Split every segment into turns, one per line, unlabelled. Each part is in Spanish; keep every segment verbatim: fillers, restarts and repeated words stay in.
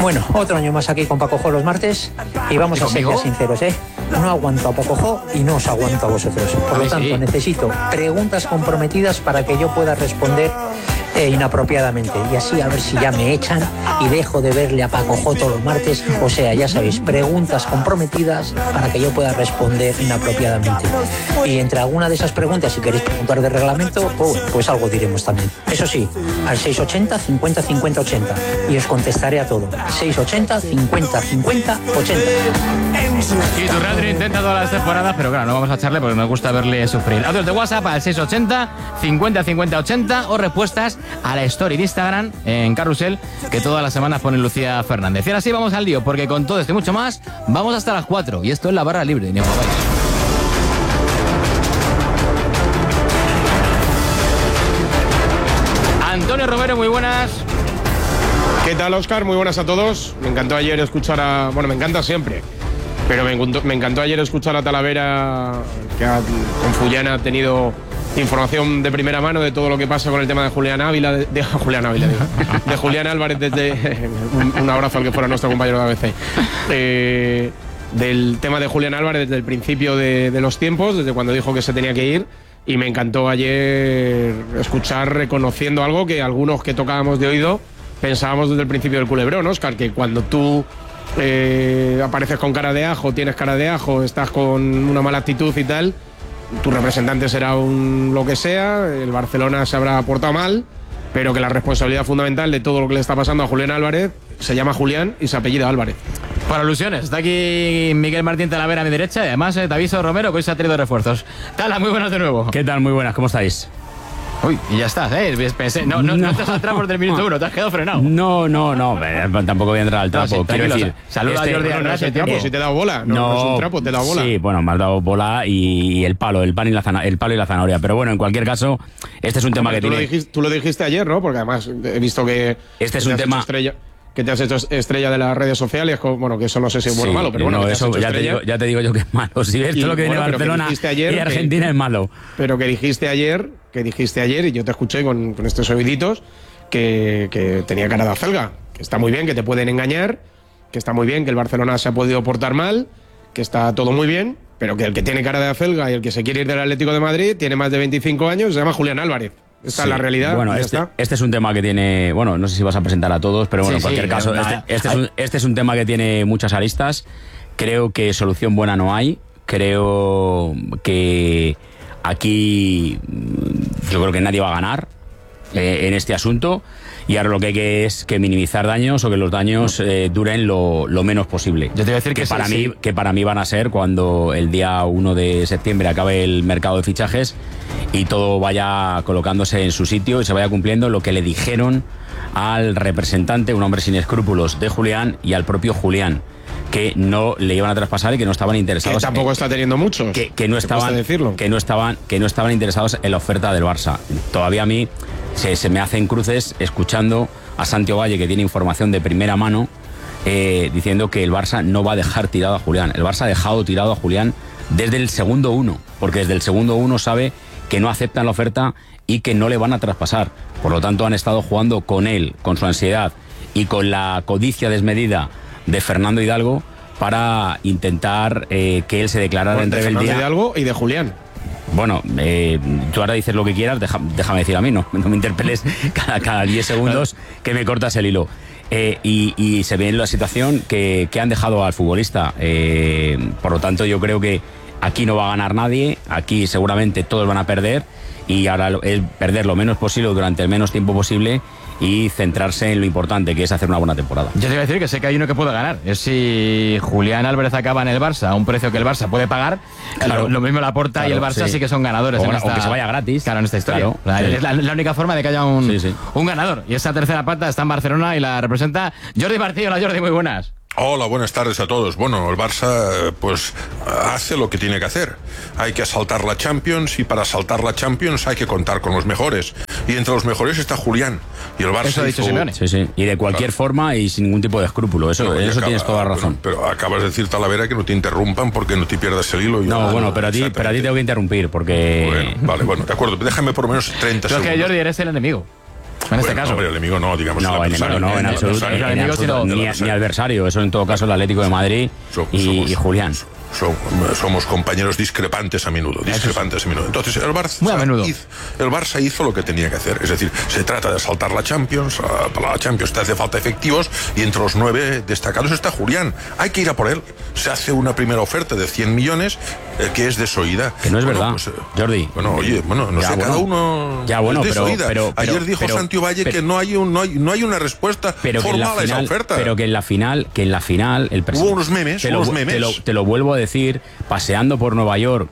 Bueno, otro año más aquí con Paco los martes y vamos a ser ya sinceros, ¿eh? No aguanto a Paco y no os aguanto a vosotros. Por lo tanto, sí. necesito preguntas comprometidas para que yo pueda responder eh, inapropiadamente. Y así a ver si ya me echan y dejo de verle a Paco todos los martes. O sea, ya sabéis, preguntas comprometidas para que yo pueda responder inapropiadamente. Y entre alguna de esas preguntas, si queréis preguntar de reglamento, pues, pues algo diremos también. Eso sí, al seis ochenta, cincuenta, cincuenta, ochenta. Y os contestaré a todo. seis ochenta, cincuenta, cincuenta, ochenta.
Y tu Radri intenta todas las temporadas, pero claro, no vamos a echarle porque nos gusta verle sufrir. Audios de WhatsApp al seis ochenta, cincuenta, cincuenta, ochenta o respuestas a la story de Instagram en Carrusel que todas las semanas pone Lucía Fernández. Y ahora sí vamos al lío, porque con todo esto y mucho más vamos hasta las cuatro. Y esto es la barra libre, ni os mováis. Antonio Romero, muy buenas.
¿Qué tal, Óscar? Muy buenas a todos. Me encantó ayer escuchar a... Bueno, me encanta siempre, pero me encantó, me encantó ayer escuchar a Talavera, que ha, con Fullana ha tenido información de primera mano de todo lo que pasa con el tema de Julián Ávila, de, de Julián Ávila, digo, de Julián Álvarez, desde un, un abrazo al que fuera nuestro compañero de A B C. Eh, del tema de Julián Álvarez desde el principio de, de los tiempos, desde cuando dijo que se tenía que ir. Y me encantó ayer escuchar reconociendo algo que algunos que tocábamos de oído pensábamos desde el principio del culebrón, Óscar, que cuando tú eh, apareces con cara de ajo, tienes cara de ajo, estás con una mala actitud y tal, tu representante será un lo que sea, el Barcelona se habrá portado mal, pero que la responsabilidad fundamental de todo lo que le está pasando a Julián Álvarez se llama Julián y se apellida Álvarez.
Para alusiones, está aquí Miguel Martín Talavera a mi derecha y además eh, te aviso, Romero, que hoy se ha traído refuerzos. Tala, muy buenas de nuevo.
¿Qué tal? Muy buenas, ¿cómo estáis?
Uy, y ya estás, ¿eh? Pensé, no, no, no, no te has entrado por el minuto uno, te has quedado frenado.
No, no, no, tampoco voy a entrar al trapo. No, sí, quiero decir,
saluda
este,
a Jordi
Arras, el trapo, eh, si te he dado bola. No, no, no es un trapo, te he dado bola.
Sí, bueno, me has dado bola y el palo, el pan y la zanahoria, el palo y la zanahoria. Pero bueno, en cualquier caso, este es un tema
Hombre,
que
tú
tiene.
Lo dijiste, tú lo dijiste ayer, ¿no? Porque además he visto que.
Este es un tema.
Estrella, que te has hecho estrella de las redes sociales, bueno, que eso no sé si es bueno o
sí,
malo, pero bueno,
no, eso ya te, digo, ya te digo yo que es malo. Si ves todo lo que viene bueno, Barcelona ayer, y Argentina que, es malo.
Pero que dijiste ayer, que dijiste ayer, y yo te escuché con, con estos oíditos, que, que tenía cara de acelga, que está muy bien, que te pueden engañar, que está muy bien, que el Barcelona se ha podido portar mal, que está todo muy bien, pero que el que tiene cara de acelga y el que se quiere ir del Atlético de Madrid tiene más de veinticinco años, se llama Julián Álvarez. Esta sí, es la realidad.
Bueno, este, este es un tema que tiene. Bueno, no sé si vas a presentar a todos, pero bueno, sí, en cualquier sí, caso, no, este, este, es un, este es un tema que tiene muchas aristas. Creo que solución buena no hay. Creo que aquí yo creo que nadie va a ganar eh, en este asunto. Y ahora lo que hay que es que minimizar daños o que los daños eh, duren lo, lo menos posible.
Yo te voy a decir
que,
que
para
sí,
mí
sí.
que para mí van a ser cuando el día uno de septiembre acabe el mercado de fichajes y todo vaya colocándose en su sitio y se vaya cumpliendo lo que le dijeron al representante, un hombre sin escrúpulos, de Julián y al propio Julián, que no le iban a traspasar y que no estaban interesados.
Que tampoco
en,
está teniendo muchos.
Que, que no estaban,
decirlo.
que no estaban, que no estaban interesados en la oferta del Barça. Todavía a mí se, se me hacen cruces escuchando a Santiago Valle, que tiene información de primera mano, eh, diciendo que el Barça no va a dejar tirado a Julián. El Barça ha dejado tirado a Julián desde el segundo uno, porque desde el segundo uno sabe que no aceptan la oferta y que no le van a traspasar. Por lo tanto, han estado jugando con él, con su ansiedad y con la codicia desmedida de Fernando Hidalgo para intentar eh, que él se declarara
bueno,
en
de
rebeldía.
Fernando Hidalgo y de Julián.
Bueno, eh, tú ahora dices lo que quieras, deja, déjame decir a mí, no, no me interpeles cada, cada diez segundos que me cortas el hilo. Eh, y, y se ve en la situación que, que han dejado al futbolista. Eh, por lo tanto, yo creo que aquí no va a ganar nadie, aquí seguramente todos van a perder y ahora es perder lo menos posible durante el menos tiempo posible y centrarse en lo importante, que es hacer una buena temporada.
Yo te iba a decir que sé que hay uno que puede ganar. Es si Julián Álvarez acaba en el Barça a un precio que el Barça puede pagar. Claro, lo, lo mismo Laporta claro, y el Barça sí. sí que son ganadores.
O,
en
o
esta,
que se vaya gratis.
Claro, en esta historia.
Claro,
es la, la única forma de que haya un,
sí, sí.
un ganador. Y esa tercera pata está en Barcelona y la representa Jordi Martí. Hola, Jordi, muy buenas.
Hola, buenas tardes a todos. Bueno, el Barça pues hace lo que tiene que hacer. Hay que asaltar la Champions y para asaltar la Champions hay que contar con los mejores. Y entre los mejores está Julián. Y el Barça
eso ha dicho
hizo...
Simeone.
Sí, sí. Y de cualquier claro. forma y sin ningún tipo de escrúpulo. Eso,
no,
eso
acaba,
tienes toda la razón.
Pero, pero acabas de decir, Talavera, que no te interrumpan porque no te pierdas el hilo. Y
no, bueno, pero a ti, pero a ti tengo que interrumpir porque...
Bueno, vale, bueno, de acuerdo. Déjame por lo menos treinta
pero
segundos.
Es que Jordi eres el enemigo. En este
Bueno,
caso.
hombre, el enemigo no, digamos.
No,
el
enemigo
adversario.
no, en
El
absoluto,
adversario.
en
enemigo,
absoluto,
sino-
ni, ni adversario. Eso en todo caso el Atlético de Madrid
So-
y,
somos-
y Julián.
So- somos compañeros discrepantes a menudo, discrepantes a menudo. Entonces, el Barça,
Muy a menudo.
hizo, el Barça hizo lo que tenía que hacer. Es decir, se trata de saltar la Champions. ah, Para la Champions te hace falta efectivos y entre los nueve destacados está Julián. Hay que ir a por él. Se hace una primera oferta de cien millones eh, que es desoída.
Que no es
Bueno,
verdad,
pues, eh,
Jordi.
Bueno, oye, bueno, no
Ya,
sé,
bueno.
cada uno
Ya, bueno,
es
pero-
desoída.
pero- pero-
Ayer dijo
pero-
Santi Valle
pero-
que no hay, un, no, hay, no hay una respuesta
Pero que en
formal
la
a esa
final,
oferta.
pero que en la final, que en la final el presidente.
unos memes,
te lo,
unos
vu-
memes.
Te lo, te lo vuelvo a decir, paseando por Nueva York.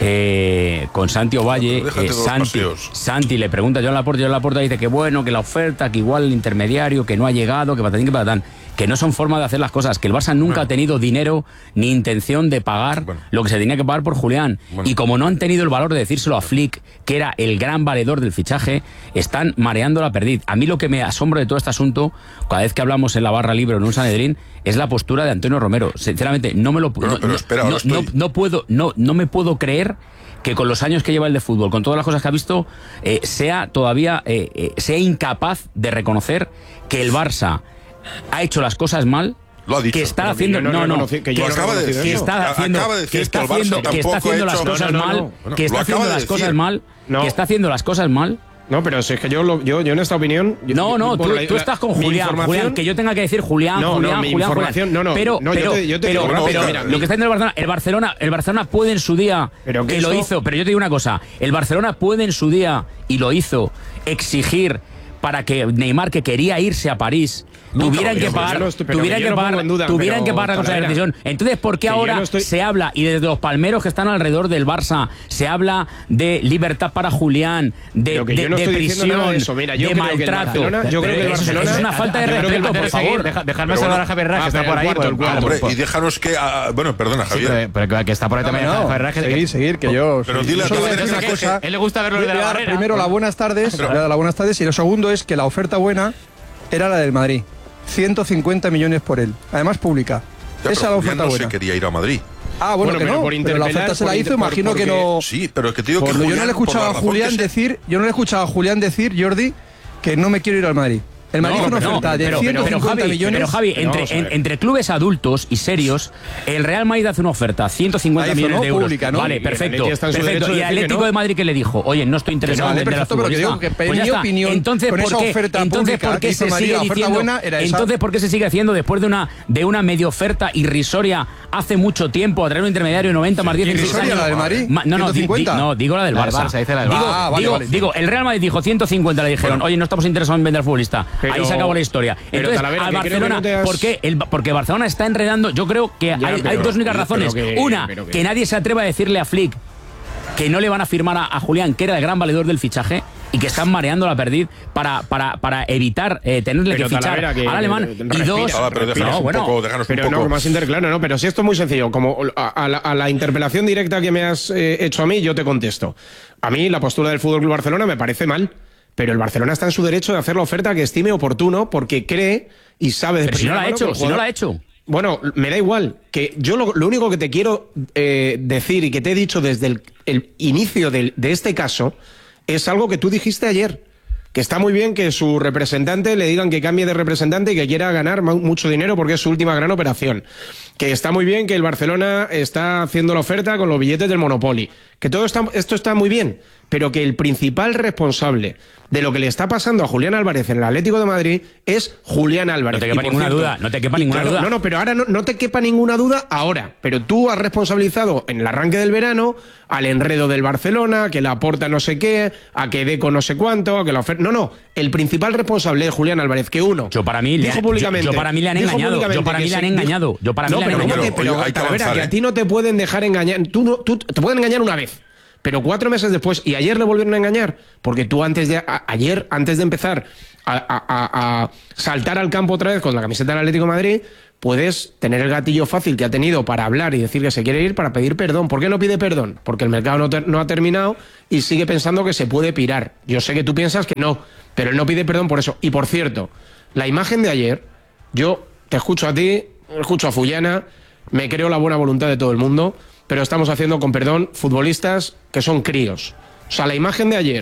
Eh, con Santi Ovalle,
Pero déjate
eh,
de los
Santi,
paseos.
Santi le pregunta a Joan Laporta, Joan Laporta dice que bueno, que la oferta, que igual el intermediario, que no ha llegado, que patatín, que patatán, que no son formas de hacer las cosas, que el Barça nunca ha tenido dinero ni intención de pagar
Bueno.
lo que se tenía que pagar por Julián.
Bueno.
Y como no han tenido el valor de decírselo a Flick, que era el gran valedor del fichaje, están mareando la perdiz. A mí lo que me asombra de todo este asunto, cada vez que hablamos en la barra libre o en un Sanedrín, es la postura de Antonio Romero. Sinceramente, no me lo
Bueno,
no,
pero
no-
espera,
no,
ahora estoy-
no- no puedo, no, no me puedo creer que con los años que lleva el de fútbol, con todas las cosas que ha visto, eh, sea todavía eh, eh, sea incapaz de reconocer que el Barça ha hecho las cosas mal.
Lo ha dicho.
Que está
Pero que
haciendo
yo no
no no
reconocí- que
que,
yo
no acaba de
que
decir eso.
está haciendo
Acaba de
que
decir
está
que el Barça
haciendo que está
tampoco ha
haciendo las
hecho-
cosas
No, no, no,
mal
no.
Bueno,
que está
lo
haciendo
acaba de
las cosas
decir.
mal
No.
que está haciendo las cosas mal.
No, pero si es que yo, lo- yo, yo en esta opinión... yo-
No, no,
por
tú,
la-
tú
la-
estás con
mi
Julián,
información-
Julián, que yo tenga que decir Julián,
No, no,
Julián,
mi
Julián,
información-
Julián.
no, no,
pero,
no, yo
pero,
te- yo te
pero,
digo
rápido,
pero
mira,
lo que está haciendo el Barcelona, el Barcelona, el Barcelona puede en su día,
Pero
que
que
lo
eso-
hizo, pero yo te digo una cosa, el Barcelona puede en su día, y lo hizo, exigir para que Neymar, que quería irse a París,
Nunca
tuvieran
lo
que
dijo,
pagar,
yo no estoy- pero
tuvieran
que yo
que
no
pagar,
pongo en duda,
tuvieran
pero,
que pagar la cosa de la
Talavera,
decisión. Entonces, ¿por qué
que yo
ahora
no estoy-
se habla, y desde los palmeros que están alrededor del Barça, se habla de libertad para Julián, de,
Pero que
de,
yo no
de
estoy diciendo
prisión,
nada de eso. Mira, yo
de
creo que el
maltrato?
Barcelona- yo creo
Pero
que el
eso-
Barcelona-
eso es una falta de
yo creo que
respeto, por
antes de seguir,
favor.
Deja- Dejarme
Pero
saludar
bueno.
a Javier Raj, que
Ah,
está
pero
por
el
ahí.
cuarto,
por-
el cuarto.
por-
Hombre,
por-
y déjanos que... ah, bueno, perdona,
Sí,
Javier.
pero, pero que está por ahí también
No,
Javier Raj, que-
seguir, seguir, que yo...
Pero
sí.
dile a
Yo solo voy a
Talavera
decir
que-
una cosa.
Él le gusta verlo de la
Voy a dar
barrera.
primero las buenas tardes, voy a dar las buenas tardes, y lo segundo es que la oferta buena era la del Madrid. ciento cincuenta millones por él. Además, pública.
Ya,
Esa es
pero
la
Julián
oferta
no
buena.
se quería ir a Madrid.
Ah, bueno,
Bueno,
que
pero
no,
por
pero la
interpelar,
oferta se la
por
hizo,
inter- por-
imagino que
porque-
no...
Sí, pero es que te digo que
Cuando yo no
Julián,
le he escuchado
por la
a
razón
Julián
que se-
decir, yo no le he escuchado a Julián decir, Jordi, que no me quiero ir al Madrid. El Madrid hizo una
No,
oferta de
pero,
ciento
pero,
cincuenta
Javi,
millones.
pero Javi,
Pero
entre,
vamos a
en-
ver.
entre clubes adultos y serios, el Real Madrid hace una oferta, ciento cincuenta
La hizo,
millones
¿no?
de euros.
Pública, ¿no?
Vale,
Y el
perfecto.
Atleti está en su
perfecto.
derecho de
Y el
decir que
Atlético
no.
de Madrid, que le dijo, oye, no estoy interesado
vale,
en vender
perfecto,
al
pero que digo
futbolista.
que, en
Pues ya
mi
está.
opinión,
entonces,
con
¿por
esa
qué,
oferta
entonces,
pública
¿por qué
que hizo
se
Madrid,
sigue
la oferta
diciendo,
buena era esa?
entonces, ¿por qué se sigue haciendo después de una, de una medio oferta irrisoria hace mucho tiempo a traer un intermediario de noventa más diez en seis
¿Irrisoria
años?
la del Madrid?
Ma- No, no, di- di-
¿ciento cincuenta?
no, digo la del
La del
Barça.
Barça, dice la del
Digo,
Barça.
Ah, vale,
digo,
vale.
digo, el Real Madrid dijo ciento cincuenta, le dijeron, oye, no estamos interesados en vender al futbolista.
Pero-
Ahí se acabó la historia.
pero,
Entonces,
Talavera,
al
que creo que
Barcelona,
no te has-
¿por qué? El- porque Barcelona está enredando, yo creo que hay, hay
pero-
dos únicas
pero
razones.
que-
Una,
pero que-
que nadie se atreva a decirle a Flick que no le van a firmar a, a Julián, que era el gran valedor del fichaje, y que están mareando la perdiz para, para, para evitar eh, tenerle
Pero,
que fichar
Talavera, que-
al alemán.
que-
y
respira,
dos,
Ah, pero déjanos
no,
un
bueno,
poco, déjanos
Pero
un poco.
no, más interclaro, no, pero si esto es muy sencillo, como a, a la, a la interpelación directa que me has eh, hecho a mí, yo te contesto. A mí la postura del Fútbol Club Barcelona me parece mal, pero el Barcelona está en su derecho de hacer la oferta que estime oportuno porque cree y sabe de
pero si no
primera
lo ha
mano que
hecho,
el
si no
jugador-
lo ha hecho.
Bueno, me da igual. Que yo lo, lo único que te quiero eh, decir y que te he dicho desde el, el inicio del- de este caso es algo que tú dijiste ayer. Que está muy bien que su representante le digan que cambie de representante y que quiera ganar mu- mucho dinero porque es su última gran operación. Que está muy bien que el Barcelona está haciendo la oferta con los billetes del Monopoly. Que todo está, esto está muy bien, pero que el principal responsable de lo que le está pasando a Julián Álvarez en el Atlético de Madrid es Julián Álvarez.
No te
Y
quepa
por
ninguna
cierto-
duda, no te quepa ninguna
Claro,
duda.
No, no, pero ahora no, no te quepa ninguna duda ahora. Pero tú has responsabilizado en el arranque del verano al enredo del Barcelona, que la aporta no sé qué, a que Deco no sé cuánto, a que la oferta... No, no. El principal responsable es Julián Álvarez, que uno...
Yo para mí le
dijo
han-
públicamente,
yo- yo para mí le han
dijo
engañado, yo
públicamente
para
que
mí le han
se-
engañado, yo para mí
no,
le han
pero
engañado.
¿cómo te-
Oye,
pero,
hay que
Talavera,
avanzar,
que
¿eh?
a ti no te pueden dejar engañar. Tú no, tú te pueden engañar una vez. Pero cuatro meses después, y ayer le volvieron a engañar, porque tú antes de, a- ayer, antes de empezar a, a- a- a saltar al campo otra vez con la camiseta del Atlético de Madrid, puedes tener el gatillo fácil que ha tenido para hablar y decir que se quiere ir para pedir perdón. ¿Por qué no pide perdón? Porque el mercado no, ter- no ha terminado y sigue pensando que se puede pirar. Yo sé que tú piensas que no, pero él no pide perdón por eso. Y por cierto, la imagen de ayer, yo te escucho a ti, escucho a Fullana, me creo la buena voluntad de todo el mundo, pero estamos haciendo, con perdón, futbolistas que son críos. O sea, la imagen de ayer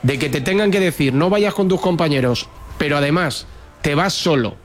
de que te tengan que decir no vayas con tus compañeros, pero además te vas solo,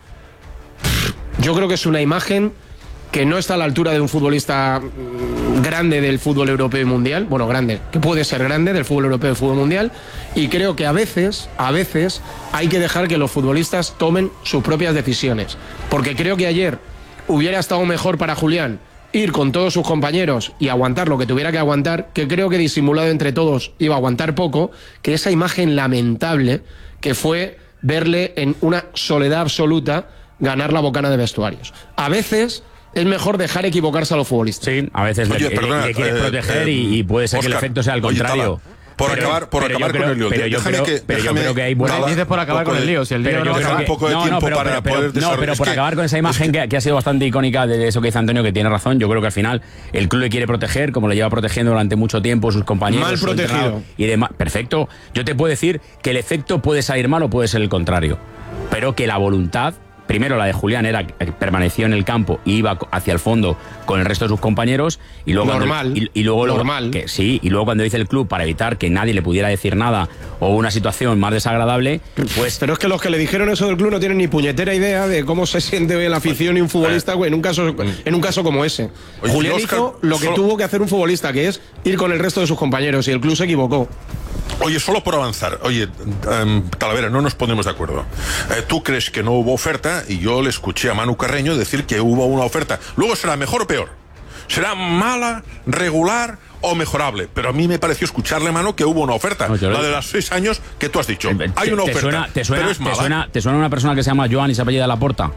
yo creo que es una imagen que no está a la altura de un futbolista grande del fútbol europeo y mundial, bueno, grande, que puede ser grande del fútbol europeo y fútbol mundial, y creo que a veces, a veces hay que dejar que los futbolistas tomen sus propias decisiones, porque creo que ayer hubiera estado mejor para Julián ir con todos sus compañeros y aguantar lo que tuviera que aguantar, que creo que disimulado entre todos iba a aguantar poco, que esa imagen lamentable que fue verle en una soledad absoluta ganar la bocana de vestuarios. A veces es mejor dejar equivocarse a los futbolistas.
Sí, a veces
Oye,
le,
perdona,
le quieres
eh,
proteger
eh,
y, y puede ser
Oscar,
que el efecto sea al contrario.
Oye, Tala, por
pero,
acabar, por
pero
acabar
creo,
con el lío.
Pero yo
déjame
creo,
que,
pero yo
déjame,
creo que hay buena...
Tala,
Dices por acabar con el lío, si el lío
pero
no
yo
acaba-
creo un poco de
no,
tiempo
no, pero,
para
pero, pero,
poder
no,
desarrollar.
pero
Es
por
que-
acabar con esa imagen
es que-
que, que ha sido bastante icónica de eso que dice Antonio, que tiene razón, yo creo que al final el club le quiere proteger, como le lleva protegiendo durante mucho tiempo sus compañeros.
Mal
su
protegido.
entrenador y demás. Perfecto. Yo te puedo decir que el efecto puede salir mal o puede ser el contrario, pero que la voluntad... Primero la de Julián era que permaneció en el campo y iba hacia el fondo con el resto de sus compañeros y luego
Normal,
cuando, y, y luego
normal.
que sí y luego cuando dice el club para evitar que nadie le pudiera decir nada o una situación más desagradable, pues
Pero es que los que le dijeron eso del club no tienen ni puñetera idea de cómo se siente la afición y un futbolista güey, en un caso en un caso como ese.
Oye,
Julián
Óscar,
hizo lo que
solo-
tuvo que hacer un futbolista, que es ir con el resto de sus compañeros, y el club se equivocó.
Oye, solo por avanzar. Oye, um, Talavera, no nos ponemos de acuerdo. Eh, tú crees que no hubo oferta y yo le escuché a Manu Carreño decir que hubo una oferta. Luego será mejor o peor. Será mala, regular o mejorable. Pero a mí me pareció escucharle, Manu, que hubo una oferta.
No, yo lo-
la de los seis años que tú has dicho. Hay una
¿Te
oferta,
suena, te suena,
pero es
te
mala.
suena, te suena una persona que se llama Joan y se apellida Laporta?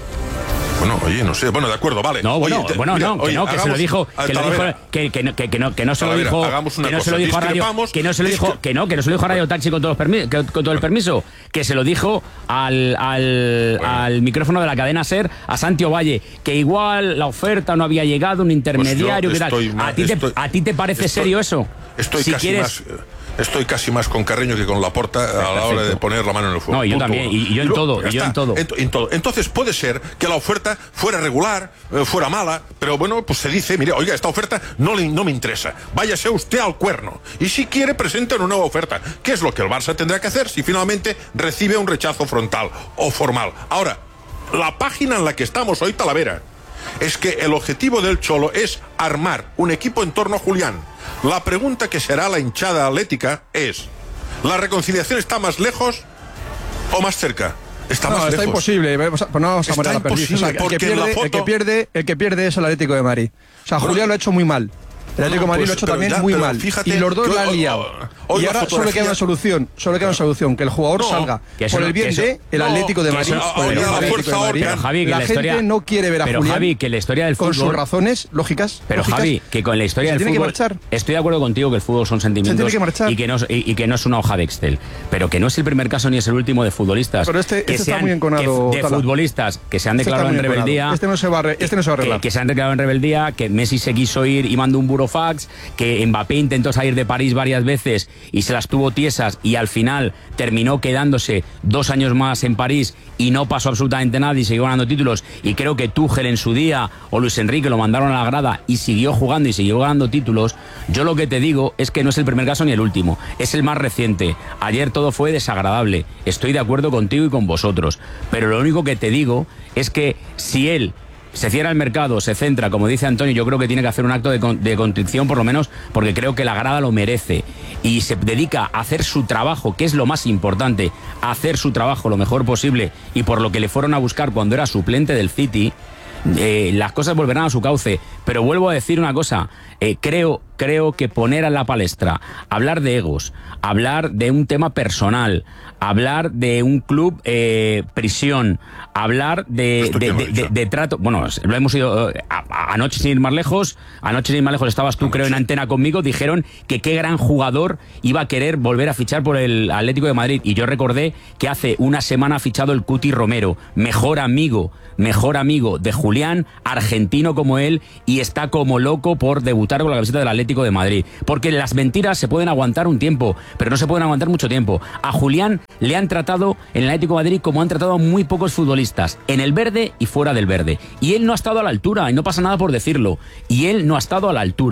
Bueno, oye, no sé. Bueno, de acuerdo, vale.
No, bueno,
Oye, te-
bueno,
mira,
no, que
oye,
no, que se lo
hagamos-
dijo,
a
que lo dijo,
Talavera,
que, que, no, que, que no, que no se lo
Talavera,
dijo,
hagamos una
que no se
cosa,
lo dijo a Radio,
discrepamos,
que no se lo dijo,
discre-
que no, que no se lo dijo a Radio Taxi con todo, los permi- que- con todo el permiso, que se lo dijo al, al,
Bueno.
al micrófono de la cadena SER a Santi Ovalle, que igual la oferta no había llegado, un intermediario,
Pues yo
que tal.
estoy ma-
¿A ti,
estoy-
te, ¿A ti te parece
estoy-
serio eso?
Estoy
si
casi
quieres,
más. eh, Estoy casi más con Carreño que con Laporta a la hora de
Perfecto.
poner la mano en el fuego.
No, y yo
Punto
también,
uno.
y yo en
luego,
todo,
ya
y yo
está,
en todo.
En, en todo. Entonces puede ser que la oferta fuera regular, eh, fuera mala, pero bueno, pues se dice, mire, oiga, esta oferta no, le, no me interesa. Váyase usted al cuerno. Y si quiere, presente una nueva oferta. ¿Qué es lo que el Barça tendrá que hacer si finalmente recibe un rechazo frontal o formal? Ahora, la página en la que estamos hoy, Talavera, es que el objetivo del Cholo es armar un equipo en torno a Julián. La pregunta que será la hinchada atlética es: ¿la reconciliación está más lejos o más cerca? Está
No,
más
está
lejos.
imposible. Vamos a- pues no vamos a
Está
morir a la perdiz. O sea, el,
imposible,
que
porque en la
pierde, el que
foto-
pierde, el que pierde es el Atlético de Madrid. O sea,
Bueno,
Julián lo ha hecho muy mal. El Atlético de
no,
Madrid
pues,
lo ha hecho
pero
también
ya,
muy
pero
mal.
fíjate
Y los dos
que
la han
hoy-
liado.
hoy
y
la
ahora solo
fotografía-
queda una solución. Solo queda una solución: que el jugador
No,
salga
que eso
por
no-
el bien
que eso-
de el
no,
Atlético de
que
Madrid.
eso-
por el
oye,
bien
la
del
fuerza
Atlético de Madrid.
Orca-
Pero, Javi, que
la
la
gente
historia-
no quiere ver a
pero,
Julián
Javi, que la historia del
con
fútbol-
sus razones lógicas.
Pero
lógicas.
Javi, que con la historia
Se
del
tiene que
fútbol
marchar.
estoy de acuerdo contigo que el fútbol son sentimientos
tiene que marchar.
y que no es, y, y que no es una hoja de Excel, pero que no es el primer caso ni es el último de futbolistas.
Pero este-
que
este está
sean-
muy enconado,
que- de
Tala.
futbolistas que se han
Este está
declarado
muy
en
enconado.
rebeldía.
Este no se va a arre- este no se va a
que,
arreglar.
que se han declarado en rebeldía, que Messi se quiso ir y mandó un burofax, que Mbappé intentó salir de París varias veces y se las tuvo tiesas y al final terminó quedándose dos años más en París y no pasó absolutamente nada y siguió ganando títulos. Y creo que Tuchel en su día o Luis Enrique lo mandaron a la grada y siguió jugando y siguió ganando títulos. Yo lo que te digo es que no es el primer caso ni el último, es el más reciente. Ayer todo fue desagradable, estoy de acuerdo contigo y con vosotros, pero lo único que te digo es que si él se cierra el mercado, se centra, como dice Antonio, yo creo que tiene que hacer un acto de, con, de contrición, por lo menos, porque creo que la grada lo merece. Y se dedica a hacer su trabajo, que es lo más importante, a hacer su trabajo lo mejor posible, y por lo que le fueron a buscar cuando era suplente del City, eh, las cosas volverán a su cauce. Pero vuelvo a decir una cosa, eh, creo, creo que poner a la palestra, hablar de egos, hablar de un tema personal, hablar de un club eh, prisión, hablar de,
¿Esto
de,
quién lo
de,
ha dicho?
de- de trato, bueno, lo hemos ido eh, a- a- anoche sin ir más lejos, anoche sin ir más lejos estabas tú, creo, en antena conmigo, dijeron que qué gran jugador iba a querer volver a fichar por el Atlético de Madrid, y yo recordé que hace una semana ha fichado el Cuti Romero, mejor amigo, mejor amigo de Julián, argentino como él, y está como loco por debutar con la camiseta del Atlético de Madrid, porque las mentiras se pueden aguantar un tiempo, pero no se pueden aguantar mucho tiempo. A Julián le han tratado en el Atlético de Madrid como han tratado a muy pocos futbolistas, en el verde y fuera del verde, y él no ha estado a la altura, y no pasa nada por decirlo, y él no ha estado a la altura.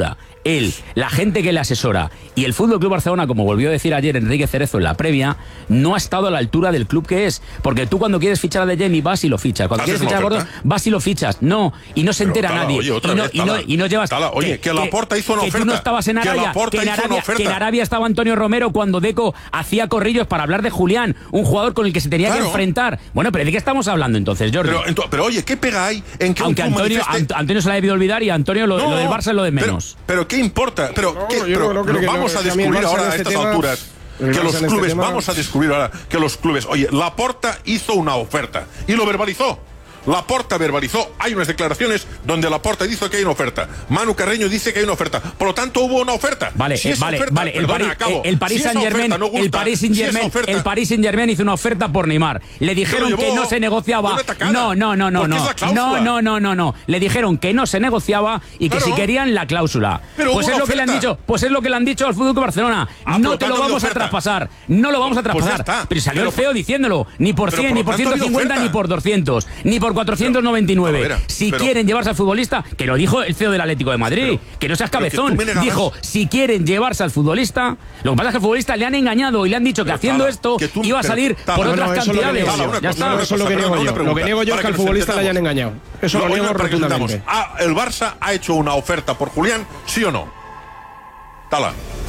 él, la gente que le asesora y el F C Barcelona, como volvió a decir ayer Enrique Cerezo en la previa, no ha estado a la altura del club que es. Porque tú cuando quieres fichar a De Geni vas y lo fichas. Cuando quieres fichar a Gordon vas y lo fichas. No, y no se
Pero,
entera
Tala,
nadie.
Oye, otra
y, no,
vez,
y, no, y no llevas...
Tala, oye, que, que Laporta hizo una
que
oferta.
tú no estabas en Arabia,
que,
que, en Arabia que en Arabia estaba Antonio Romero cuando Deco hacía corrillos para hablar de Julián, un jugador con el que se tenía claro. que enfrentar. Bueno, pero ¿de qué estamos hablando entonces, Jordi?
Pero, ento, pero oye, ¿qué pega hay en que
Aunque
un club
Antonio,
manifeste...
Antonio se la ha debido olvidar y Antonio lo,
no,
lo del Barça es lo de menos.
Pero, pero ¿qué importa? Pero,
no,
¿qué, pero
no, no,
vamos
no,
a descubrir ahora a estas
tema,
alturas que los
este
clubes,
tema...
vamos a descubrir ahora que los clubes, oye, Laporta hizo una oferta y lo verbalizó. Laporta verbalizó, hay unas declaraciones donde Laporta dice que hay una oferta. Manu Carreño dice que hay una oferta. Por lo tanto, hubo una oferta.
Vale,
si
eh, vale,
oferta,
vale. El,
perdona,
Paris,
acabo.
el Paris
si
Saint Germain,
no gusta,
el Paris Saint Germain,
si
el Paris Saint Germain hizo una oferta por Neymar. Le dijeron
llevó,
que no se negociaba.
No,
no, no, no, no, no, no, no, no, no, no. Le dijeron que no se negociaba y que claro. si querían la cláusula.
Pero
pues es lo
oferta.
que le han dicho, pues es lo que le han dicho al F C Barcelona. Ah, no te lo vamos a traspasar, no lo vamos a traspasar. Pues pero salió pero, el C E O diciéndolo, ni por cien, por ni por ciento cincuenta, ni por doscientos, ni por cuatrocientos noventa y nueve. Pero, si pero, quieren llevarse al futbolista, que lo dijo el C E O del Atlético de Madrid, pero, que no seas cabezón, que dijo, si quieren llevarse al futbolista, lo que pasa es que al futbolista le han engañado y le han dicho que pero, haciendo tala, esto que tú, iba a salir pero, por tala, otras no, cantidades. Lo ya está.
Eso es lo que niego yo. Lo que niego yo es que al futbolista le hayan engañado. Eso lo niego rotundamente.
¿El Barça ha hecho una oferta por Julián, sí o no? Tala.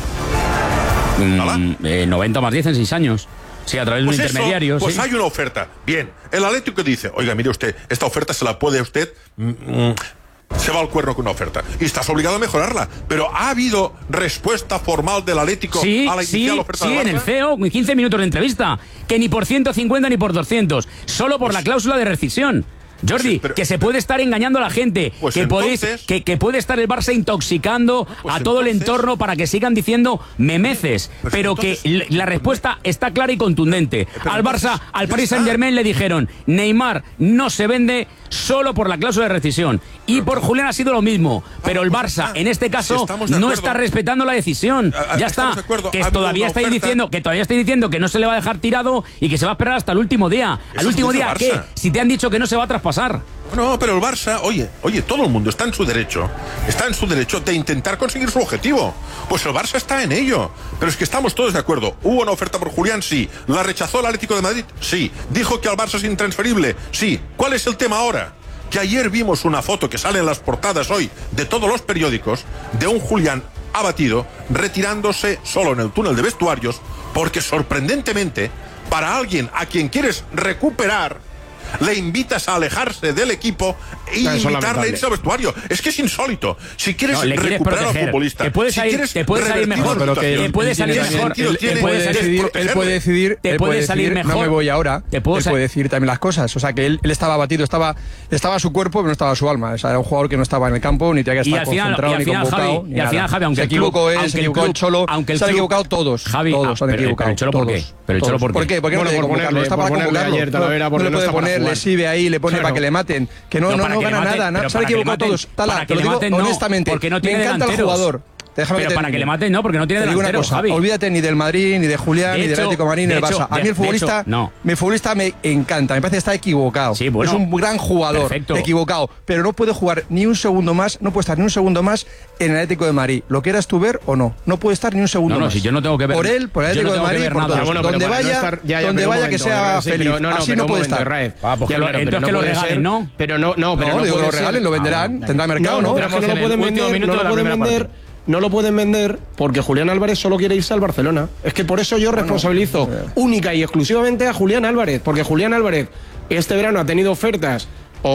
¿Tala? Mm, eh, noventa más diez en seis años. Sí, a través de
pues
un intermediario.
Pues
sí.
hay una oferta. Bien, el Atlético dice, oiga, mire usted, esta oferta se la puede usted... Mm, se va al cuerno con una oferta. Y estás obligado a mejorarla. Pero ¿ha habido respuesta formal del Atlético
sí,
a la inicial
sí,
oferta
sí,
del Barça?
Sí, en el C E O, quince minutos de entrevista. Que ni por ciento cincuenta ni por doscientos. Solo por pues, la cláusula de rescisión. Jordi, sí, pero, que se puede estar engañando a la gente, pues que, entonces, podéis, que, que puede estar el Barça intoxicando pues a todo entonces, el entorno para que sigan diciendo memeces, pues pero entonces, que la respuesta está clara y contundente. Al Barça, al Paris Saint Germain le dijeron, Neymar no se vende solo por la cláusula de rescisión. Y por Julián ha sido lo mismo, pero el Barça, en este caso, no está respetando la decisión. Ya está, que todavía estáis diciendo, que todavía estáis diciendo que no se le va a dejar tirado y que se va a esperar hasta el último día. ¿Al último día qué? Si te han dicho que no se va a traspasar.
No, pero el Barça, oye, oye, todo el mundo está en su derecho, está en su derecho de intentar conseguir su objetivo. Pues el Barça está en ello. Pero es que estamos todos de acuerdo. ¿Hubo una oferta por Julián? Sí. ¿La rechazó el Atlético de Madrid? Sí. ¿Dijo que al Barça es intransferible? Sí. ¿Cuál es el tema ahora? Que ayer vimos una foto que sale en las portadas hoy de todos los periódicos de un Julián abatido retirándose solo en el túnel de vestuarios porque sorprendentemente para alguien a quien quieres recuperar le invitas a alejarse del equipo e no, invitarle a irse al vestuario. Es que es insólito. Si quieres no, recuperar al futbolista,
te puede
si
salir, te puede salir mejor, pero que te puede salir mejor.
Él, él puede decidir, él puede decidir,
te
él
puede
puede
salir
decidir,
mejor.
No me voy ahora.
Te puedo
él puede decir también las cosas. O sea, que él, él estaba abatido, estaba, estaba su cuerpo, pero no estaba su alma. O sea, era un jugador que no estaba en el campo, ni tenía que estar concentrado, ni convocado.
Y al final, Javi, aunque
se equivocó él, se equivocó el Cholo, se han equivocado todos. Todos se han equivocado.
¿Pero el Cholo por qué? ¿Pero el Cholo por qué?
¿Por qué? ¿Por qué no le convocarlo? Está para convocarlo. No le puede poner, le sirve ahí, le pone para que le maten. Que no, no, no gana nada, nada. Se han equivocado todos. Tala, te lo digo honestamente.
Porque no tiene
me encanta el jugador.
Déjame pero para que le maten, no, porque no tiene
te
delantero,
digo una cosa,
Javi.
Olvídate ni del Madrid, ni de Julián, de ni del Atlético de Madrid, ni del Barça. A mí el futbolista, hecho, no. mi futbolista me encanta, me parece que está equivocado. Sí, bueno, es un gran jugador, perfecto. equivocado, pero no puede jugar ni un segundo más, no puede estar ni un segundo más en el Atlético de Madrid. ¿Lo quieras tú ver o no? No puede estar ni un segundo
no, no,
más.
Si yo no tengo que ver.
Por él, por el Atlético
no
de Madrid, por todos.
Bueno,
donde vaya, donde vaya que sea feliz. Así no puede estar.
Entonces que lo regalen, ¿no?
Pero no, no, pero
no lo regalen, lo venderán, tendrá mercado, ¿no?
Pero no lo pueden vender, no lo pueden vender. No lo pueden vender porque Julián Álvarez solo quiere irse al Barcelona. Es que por eso yo responsabilizo bueno, única y exclusivamente a Julián Álvarez. Porque Julián Álvarez este verano ha tenido ofertas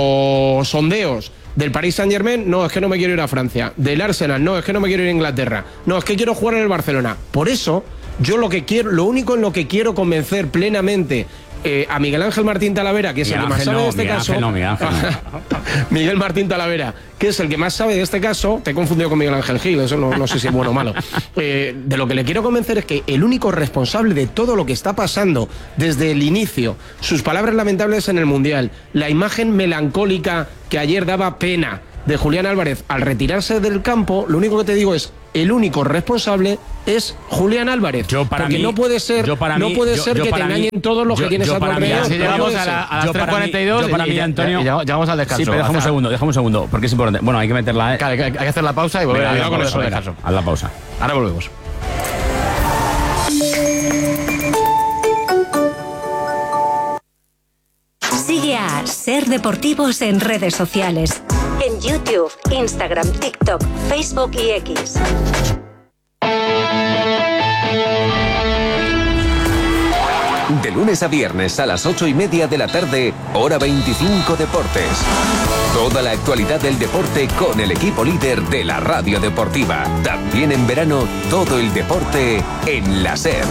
o sondeos del Paris Saint Germain. No, es que no me quiero ir a Francia. Del Arsenal, no, es que no me quiero ir a Inglaterra. No, es que quiero jugar en el Barcelona. Por eso yo lo que quiero, lo único en lo que quiero convencer plenamente Eh, a Miguel Ángel Martín Talavera, que es Miguel el que más sabe no, de este
Miguel
caso.
Ángel no, Miguel, Ángel no.
Miguel Martín Talavera, que es el que más sabe de este caso. Te he confundido con Miguel Ángel Gil, eso no, no sé si es bueno o malo. Eh, de lo que le quiero convencer es que el único responsable de todo lo que está pasando desde el inicio, sus palabras lamentables en el Mundial, la imagen melancólica que ayer daba pena de Julián Álvarez al retirarse del campo, lo único que te digo es el único responsable es Julián Álvarez.
Yo para
porque
mí,
no puede ser,
yo para
no
mí,
puede
yo,
ser
yo
que te engañen
mí,
todos los
yo,
que tienes a tu alrededor.
Si llegamos a, la, a las tres cuarenta y dos
yo para mí,
y,
Antonio,
y, y llegamos al descanso.
Sí, pero déjame un segundo, déjame un segundo, porque es importante. Bueno, hay que meterla. ¿eh?
Claro, hay, hay que hacer la pausa y volver
venga,
a
con
eso.
Haz la pausa.
Ahora volvemos.
Sigue a Ser Deportivos en redes sociales. En YouTube, Instagram, TikTok, Facebook y X.
De lunes a viernes a las ocho y media de la tarde, hora veinticinco Deportes. Toda la actualidad del deporte con el equipo líder de la radio deportiva. También en verano, todo el deporte en la SER.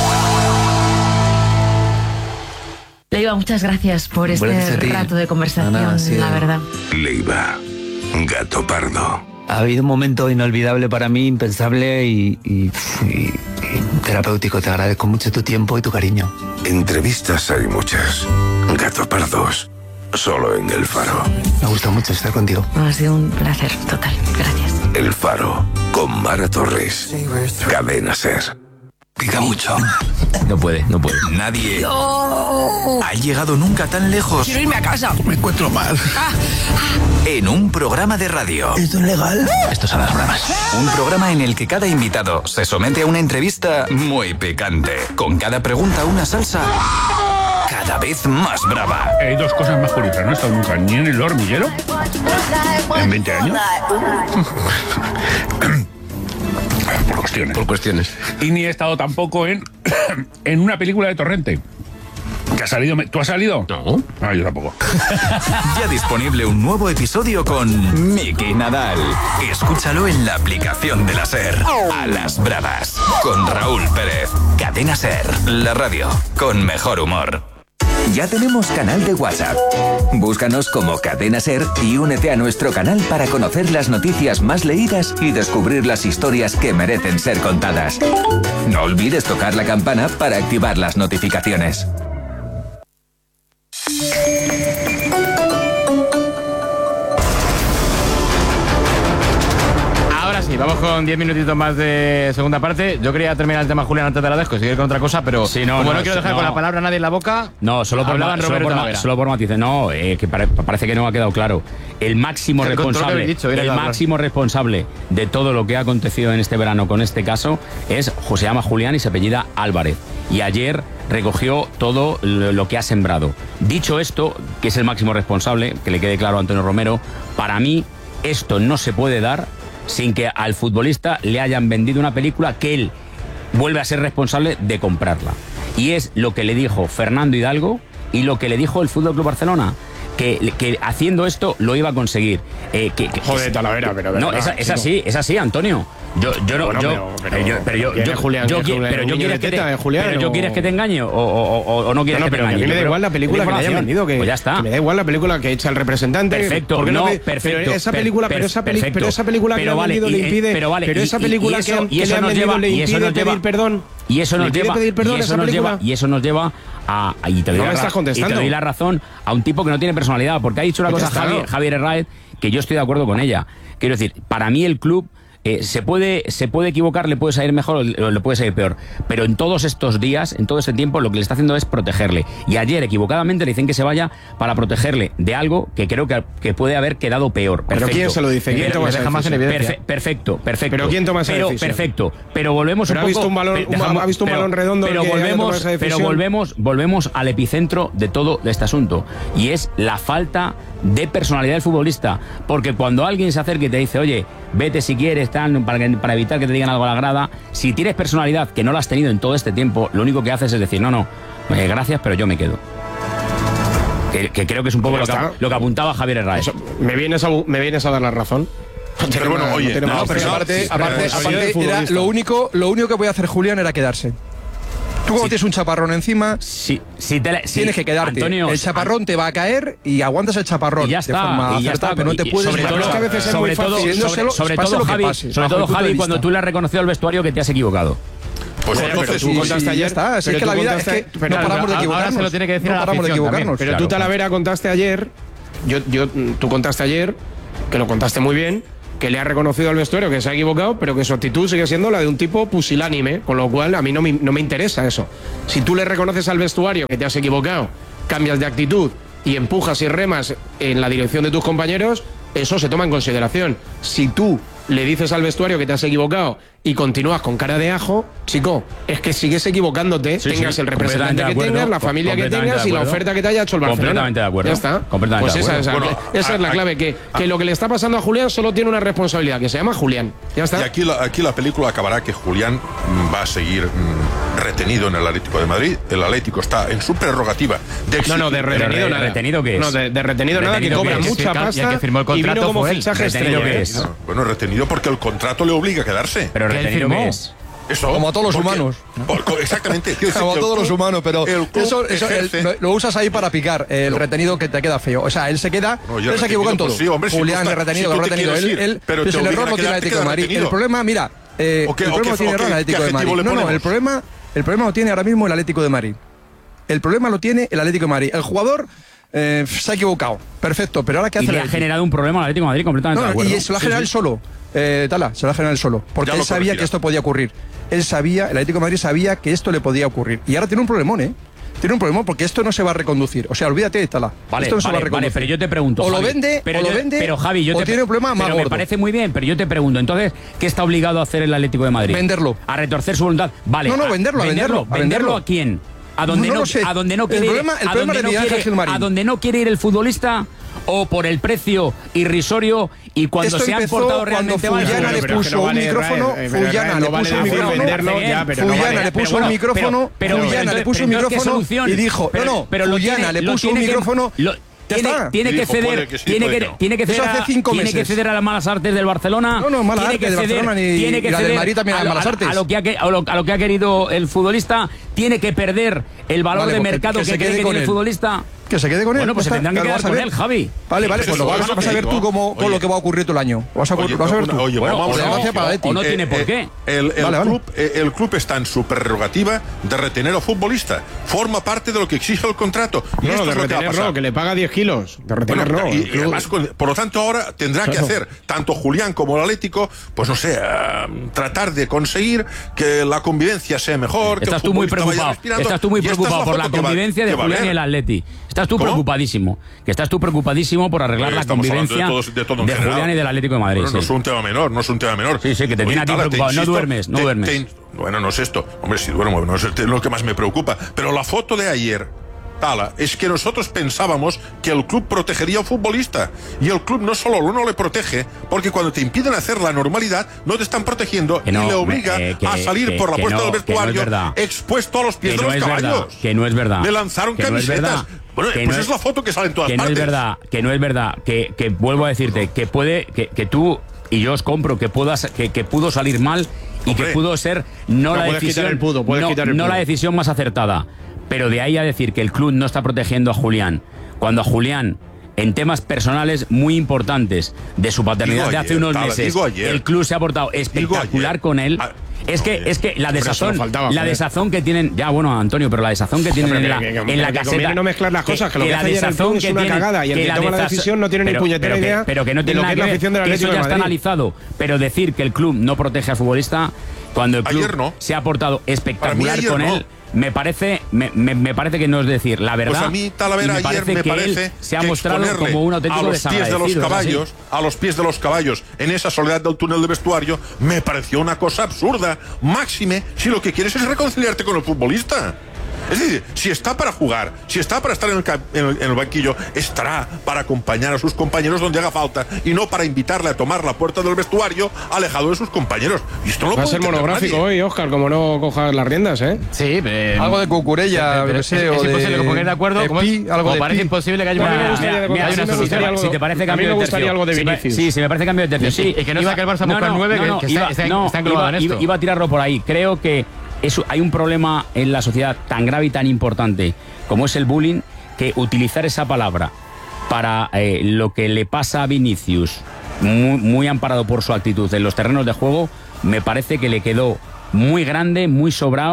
Leiva, muchas gracias por este gracias rato de conversación, no, no, sí, la verdad.
Leiva, gato pardo.
Ha habido un momento inolvidable para mí, impensable y, y, y, y terapéutico. Te agradezco mucho tu tiempo y tu cariño.
Entrevistas hay muchas. Gato pardos, solo en El Faro.
Me gusta mucho estar contigo.
Ha sido un placer total. Gracias.
El Faro, con Mara Torres. Cadena SER.
Pica mucho.
No puede, no puede.
Nadie no. ha llegado nunca tan lejos.
Quiero irme a casa.
Me encuentro mal. Ah, ah. En un programa de radio.
¿Esto es legal?
Esto son las bromas. Un programa en el que cada invitado se somete a una entrevista muy picante. Con cada pregunta una salsa cada vez más brava.
Hay dos cosas más curiosas. No he estado nunca ni en el hormiguero en veinte años. Por cuestiones.
Por cuestiones.
Y ni he estado tampoco en, en una película de Torrente. ¿Que ha salido? ¿Tú has salido?
No.
Ah, yo tampoco.
Ya disponible un nuevo episodio con Miki Nadal. Escúchalo en la aplicación de la SER. A las bravas. Con Raúl Pérez. Cadena SER. La radio con mejor humor.
Ya tenemos canal de WhatsApp. Búscanos como Cadena SER y únete a nuestro canal para conocer las noticias más leídas y descubrir las historias que merecen ser contadas. No olvides tocar la campana para activar las notificaciones.
Sí, vamos con diez minutitos más de segunda parte. Yo quería terminar el tema, Julián, antes de la desco, seguir con otra cosa, pero
sí, no,
como no,
no
quiero dejar
no.
con la palabra a nadie en la boca.
No, solo por, ma, solo por, solo por matices. No, eh, que pare, parece que no ha quedado claro. El máximo el responsable, dicho, el máximo claro. responsable de todo lo que ha acontecido en este verano con este caso es, se llama Julián y se apellida Álvarez. Y ayer recogió todo lo que ha sembrado. Dicho esto, que es el máximo responsable, que le quede claro a Antonio Romero, para mí esto no se puede dar sin que al futbolista le hayan vendido una película que él vuelve a ser responsable de comprarla. Y es lo que le dijo Fernando Hidalgo y lo que le dijo el F C Barcelona, que, que haciendo esto lo iba a conseguir. Eh, que, que,
Joder, Talavera, pero de
no,
verdad,
es, es así, es así, Antonio. Yo, yo no,
bueno,
yo,
pero, pero,
yo, pero yo, yo,
Julián,
yo,
Julián,
pero yo quieres que te,
Julián,
pero yo
o...
quieres que te engañe o, o, o, o no quieres no, no, que te engañe.
A mí me da igual la película que le hayan vendido, que,
pues ya está.
Que me da igual la película que echa el representante.
Perfecto,
no,
no,
me,
perfecto.
Pero esa película,
per,
pero esa película, pero esa película
pero
que
vale,
le han vendido
y,
le impide,
pero, vale,
pero esa película
y, y eso,
que,
y eso
que le han vendido le impide pedir perdón.
Y eso nos lleva, y eso nos lleva, y eso nos lleva a, y te doy,
no
la,
estás contestando.
Y te doy la razón a un tipo que no tiene personalidad, porque ha dicho una cosa Javier, Javier Herráez que yo estoy de acuerdo con ella. Quiero decir, para mí el club Eh, se puede se puede equivocar, le puede salir mejor o le puede salir peor, pero en todos estos días, en todo este tiempo, lo que le está haciendo es protegerle. Y ayer, equivocadamente, le dicen que se vaya para protegerle de algo que creo que, que puede haber quedado peor. Perfecto.
¿Pero quién se lo dice? ¿Quién toma esa decisión?
Perfe perfecto, perfecto.
¿Pero quién toma esa
pero,
decisión?
Perfecto, pero volvemos
pero
un
ha
poco...
Visto un balón, un, dejamos, ha visto un pero, balón redondo
pero
que
volvemos,
esa
pero volvemos, volvemos al epicentro de todo este asunto, y es la falta de personalidad del futbolista, porque cuando alguien se acerca y te dice, oye, vete si quieres, tan, para, para evitar que te digan algo a la grada, si tienes personalidad, que no la has tenido en todo este tiempo, lo único que haces es decir, no, no, eh, gracias, pero yo me quedo. Que, que creo que es un poco lo que, lo que apuntaba Javier Herráez.
¿Me vienes a, me vienes a dar la razón?
Pero bueno, oye,
no, no, pero aparte, aparte, aparte era lo único, lo único que voy a hacer Julián era quedarse. Tú cuando sí. tienes un chaparrón encima,
sí, sí te la, sí,
tienes que quedarte.
Antonio,
el chaparrón te va a caer y aguantas el chaparrón.
Y ya está,
de forma
y ya
acertada,
está.
Pero no te puedes
sobre todo,
es que a veces es muy
todo,
fácil.
Sobre, sobre todo, Javi, pase, sobre todo Javi cuando tú le has reconocido al vestuario que te has equivocado.
Pues pero, pero tú sí, contaste sí, ayer.
Está, es que la vida es que no paramos de equivocarnos.
Ahora se lo tiene que decir
no
a la
paramos de equivocarnos.
Pero tú, Talavera, contaste ayer, yo, yo, tú contaste ayer, que lo contaste muy bien, que le ha reconocido al vestuario que se ha equivocado, pero que su actitud sigue siendo la de un tipo pusilánime, con lo cual a mí no me, no me interesa eso. Si tú le reconoces al vestuario que te has equivocado, cambias de actitud y empujas y remas en la dirección de tus compañeros, eso se toma en consideración. Si tú le dices al vestuario que te has equivocado y continúas con cara de ajo, chico, es que sigues equivocándote, sí, tengas sí, el representante que acuerdo, tengas, la familia que tengas y la oferta que te haya hecho el Barcelona.
Completamente de acuerdo.
Ya está.
Completamente
pues
de
esa,
acuerdo.
esa,
Bueno,
esa
a,
es la clave, a, que, a, que lo que le está pasando a Julián solo tiene una responsabilidad, que se llama Julián. Ya está.
Y aquí la, aquí la película acabará que Julián va a seguir mmm, retenido en el Atlético de Madrid. El Atlético está en su prerrogativa de
No, no, de retenido nada.
¿Retenido qué es?
No, de, de retenido nada, que cobra mucha pasta
que firmó el contrato
y vino como
fue él.
fichaje
¿Retenido
estrella.
qué es?
No, bueno, retenido porque el contrato le obliga a quedarse.
Pero retenido qué es.
Eso,
como a todos los
porque,
humanos.
Por, exactamente.
Como a todos los humanos, pero eso, eso
ejerce,
el, lo usas ahí para picar, el no. retenido que te queda feo. O sea, él se queda, no, él se equivocó en todo.
Pues sí, hombre,
Julián,
si
el retenido,
si
el retenido.
Ir,
él, él,
pero
pues el error no tiene el Atlético de Madrid. El problema, mira, eh,
qué,
el problema no tiene error el Atlético de Madrid. No, no, el problema, el problema lo tiene ahora mismo el Atlético de Madrid. El problema lo tiene el Atlético de Madrid. El jugador eh, se ha equivocado. Perfecto, pero ahora ¿qué hace?
Y le ha generado un problema al Atlético de Madrid completamente
no,
de acuerdo.
Y se lo ha generado él solo. Eh, Tala, se lo ha generado él solo. Porque él sabía que esto podía ocurrir. Él sabía, el Atlético de Madrid sabía que esto le podía ocurrir. Y ahora tiene un problemón, ¿eh? Tiene un problemón porque esto no se va a reconducir. O sea, olvídate de Tala.
Vale,
esto no
vale,
se va a reconducir.
Vale, pero yo te pregunto.
O
Javi,
lo vende,
pero
o lo
yo,
vende,
pero Javi, yo
o
te,
tiene un problema más
pero
gordo.
Me parece muy bien, pero yo te pregunto, entonces, ¿qué está obligado a hacer el Atlético de Madrid?
Venderlo.
A retorcer su voluntad. Vale.
No, no, venderlo,
a, venderlo.
venderlo.
¿Venderlo, venderlo a quién? ¿A donde no, no, no, a donde no quiere
el problema, el
a
problema
donde
de
no quiere, a donde no quiere ir el futbolista? ¿O por el precio irrisorio y cuando
Esto
se han portado realmente mal?
Fullana le puso un micrófono, Fullana le puso un micrófono, Fullana le puso un micrófono, Fullana le puso un micrófono y dijo, no, no, Fullana le puso un micrófono.
Tiene, tiene que ceder, que sí, tiene, que, no. tiene que ceder, a, tiene que ceder a las malas artes del Barcelona.
No, no, malas artes del Barcelona ni
tiene que
la
ceder
del Madrid también a las malas artes.
A lo, que ha, a, lo, a lo que ha querido el futbolista, tiene que perder el valor vale, de mercado que, que, que cree que tiene el futbolista.
Que se quede con él.
Bueno, pues se tendrán que quedar con él, Javi.
Vale, vale, pues lo vas, vas a ver tú cómo, con lo que va a ocurrir todo el año. Vas a,
oye,
vas a ver tú.
Oye,
bueno,
vamos,
o,
vamos,
no,
vamos,
o no tiene
eh,
por qué.
El, el,
vale,
club,
vale.
el club está en su prerrogativa de retener al futbolista. Forma parte de lo que exige el contrato. Y
no,
esto
de
es lo
retener
que, va a
no, que le paga diez kilos. De retener
bueno,
no.
Y, y además, por lo tanto, ahora tendrá claro. que hacer tanto Julián como el Atlético, pues no sé, uh, tratar de conseguir que la convivencia sea mejor.
Estás
que el
tú muy preocupado. Estás tú muy preocupado por la convivencia de Julián y el Atleti. Estás tú ¿Cómo? preocupadísimo. Que estás tú preocupadísimo por arreglar eh, la convivencia de, todos, de, todo de Julián y del Atlético de Madrid.
Bueno,
sí.
No es un tema menor, no es un tema menor.
Sí, sí, que te Oye, tiene a ti preocupado. Te insisto, no duermes, no
te,
duermes.
Te, bueno, no es esto. Hombre, si duermo, no es lo que más me preocupa. Pero la foto de ayer, Tala, es que nosotros pensábamos que el club protegería al futbolista. Y el club no solo no le protege, porque cuando te impiden hacer la normalidad, no te están protegiendo no, y le obliga eh, que, a salir que, por la puerta no, del vestuario no expuesto a los pies
que
de
no
los caballos.
Verdad, que no es verdad.
Le lanzaron
que
camisetas.
No es
Bueno,
que
pues
no
es la foto que sale en todas
que
partes.
No es verdad, que no es verdad, que, que vuelvo a decirte, que puede, que, que tú y yo os compro que puedas, que, que pudo salir mal y
Hombre,
que pudo ser no,
no
la decisión,
el pudo,
no,
quitar el
no
pudo.
la decisión más acertada. Pero de ahí a decir que el club no está protegiendo a Julián, cuando a Julián, en temas personales muy importantes de su paternidad ayer, de hace unos tala, meses, el club se ha portado espectacular con él. Ah, Es que, es que la desazón,
faltaba,
la desazón que tienen, ya bueno, Antonio, pero la desazón que tienen en la,
que, que,
en la
que
caseta.
no mezclar las cosas, que, que lo que, que hace ayer el club es una tienen, cagada y el que, que toma la decisión no tiene
pero,
ni puñetera
pero
idea
que, pero que no tiene
de lo que es la afición de la
Atlético de Madrid. Eso ya está analizado, pero decir que el club no protege al futbolista cuando el club
no.
se ha portado espectacular con
no.
él. Me parece, me, me, me parece que no es decir la verdad.
Pues a mí, Talavera,
me parece
ayer me
que
parece
él se ha mostrado como un auténtico
a los pies de los caballos, a los pies de los caballos, en esa soledad del túnel de vestuario, me pareció una cosa absurda. Máxime, si lo que quieres es reconciliarte con el futbolista. Es decir, si está para jugar, si está para estar en el, en, el, en el banquillo, estará para acompañar a sus compañeros donde haga falta y no para invitarle a tomar la puerta del vestuario alejado de sus compañeros. Y esto no
va a ser monográfico hoy, Óscar, como no cojas las riendas, ¿eh?
Sí, eh,
algo de Cucurella,
pero, pero
sé,
es, es,
o
es imposible
de,
que pongáis de acuerdo.
De
como
pi,
es,
algo
como
de
parece
pi.
imposible que haya
una,
una,
mira,
mira,
una
solución.
Algo,
si te parece cambio
a mí me gustaría
de
algo de
si
Vinicius.
Sí, si me parece cambio de tercio. Sí,
y que no iba que el Barça busca
no,
nueve,
no,
que, que
iba,
está,
no,
está englobado
iba,
en esto.
Iba a tirarlo por ahí. Creo que eso, hay un problema en la sociedad tan grave y tan importante como es el bullying, que utilizar esa palabra para eh, lo que le pasa a Vinicius, muy, muy amparado por su actitud en los terrenos de juego, me parece que le quedó muy grande, muy sobrado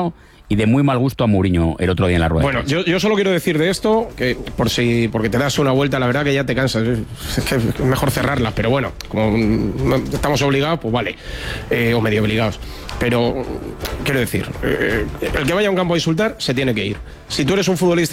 y de muy mal gusto a Mourinho el otro día en la rueda.
Bueno, yo, yo solo quiero decir de esto, que por si, porque te das una vuelta, la verdad que ya te cansas, es que es mejor cerrarla, pero bueno, como estamos obligados, pues vale, eh, o medio obligados. Pero quiero decir, eh, el que vaya a un campo a insultar se tiene que ir. Si tú eres un futbolista